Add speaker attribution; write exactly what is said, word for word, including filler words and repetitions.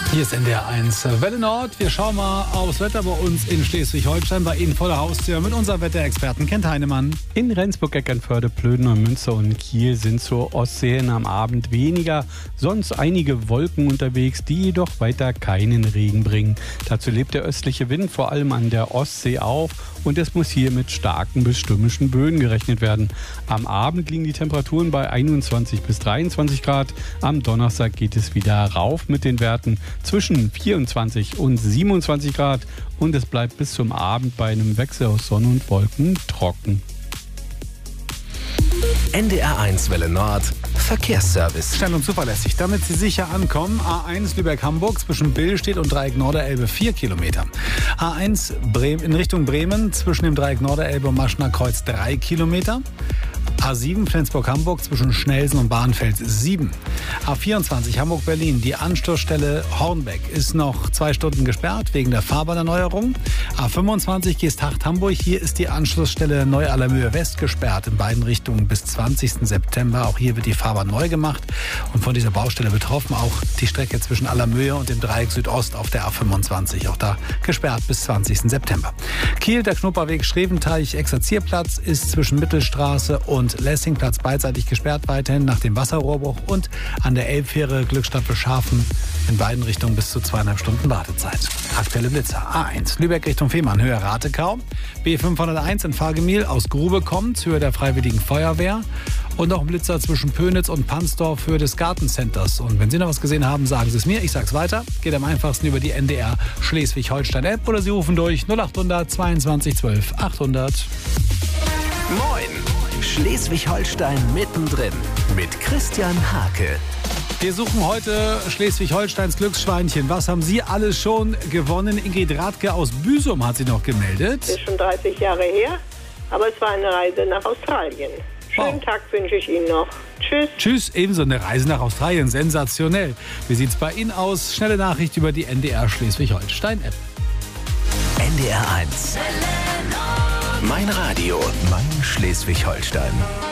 Speaker 1: Hier ist N D R eins Welle Nord. Wir schauen mal aufs Wetter bei uns in Schleswig-Holstein, bei Ihnen vor der Haustür mit unserem Wetterexperten Kent Heinemann.
Speaker 2: In Rendsburg, Eckernförde, Plöden, Münster und Kiel sind zur Ostsee hin am Abend weniger, sonst einige Wolken unterwegs, die jedoch weiter keinen Regen bringen. Dazu lebt der östliche Wind vor allem an der Ostsee auf und es muss hier mit starken bis stürmischen Böen gerechnet werden. Am Abend liegen die Temperaturen bei einundzwanzig bis dreiundzwanzig Grad. Am Donnerstag geht es wieder rauf mit den Werten zwischen vierundzwanzig und siebenundzwanzig Grad und es bleibt bis zum Abend bei einem Wechsel aus Sonne und Wolken trocken.
Speaker 3: N D R eins Welle Nord Verkehrsservice.
Speaker 1: Schnell und zuverlässig, damit Sie sicher ankommen. A eins Lübeck-Hamburg zwischen Billstedt und Dreieck Norderelbe vier Kilometer. A eins Bremen, in Richtung Bremen zwischen dem Dreieck Norderelbe und Maschner Kreuz drei Kilometer. A sieben Flensburg-Hamburg zwischen Schnelsen und Bahnfeld sieben. A vierundzwanzig Hamburg-Berlin, die Anschlussstelle Hornbeck ist noch zwei Stunden gesperrt wegen der Fahrbahnerneuerung. A fünfundzwanzig Geesthacht-Hamburg, hier ist die Anschlussstelle Neu-Allermöhe West gesperrt in beiden Richtungen bis zwanzigsten September. Auch hier wird die Fahrbahn neu gemacht und von dieser Baustelle betroffen auch die Strecke zwischen Allermöhe und dem Dreieck Südost auf der A fünfundzwanzig. Auch da gesperrt bis zwanzigsten September. Kiel, der Knupperweg Schreventeich-Exerzierplatz ist zwischen Mittelstraße und Lessingplatz beidseitig gesperrt weiterhin nach dem Wasserrohrbruch und an der Elbfähre Glückstadt Beschafen in beiden Richtungen bis zu zweieinhalb Stunden Wartezeit. Aktuelle Blitzer. A eins Lübeck Richtung Fehmarn, Höhe Ratekau. B fünfhunderteins in Fahrgemühl aus Grube kommt, Höhe der Freiwilligen Feuerwehr. Und noch ein Blitzer zwischen Pönitz und Pansdorf, Höhe des Gartencenters. Und wenn Sie noch was gesehen haben, sagen Sie es mir. Ich sag's weiter. Geht am einfachsten über die N D R Schleswig-Holstein-App oder Sie rufen durch null achthundert zweiundzwanzig zwölf achthundert.
Speaker 3: Moin! Schleswig-Holstein mittendrin mit Christian Hake.
Speaker 1: Wir suchen heute Schleswig-Holsteins Glücksschweinchen. Was haben Sie alles schon gewonnen? Ingrid Radke aus Büsum hat sie noch gemeldet.
Speaker 4: Das ist schon dreißig Jahre her, aber es war eine Reise nach Australien. Schönen
Speaker 1: wow. Tag
Speaker 4: wünsche ich Ihnen noch. Tschüss.
Speaker 1: Tschüss, ebenso eine Reise nach Australien. Sensationell. Wie sieht's bei Ihnen aus? Schnelle Nachricht über die N D R Schleswig-Holstein-App.
Speaker 3: N D R eins. Mein Radio, mein Schleswig-Holstein.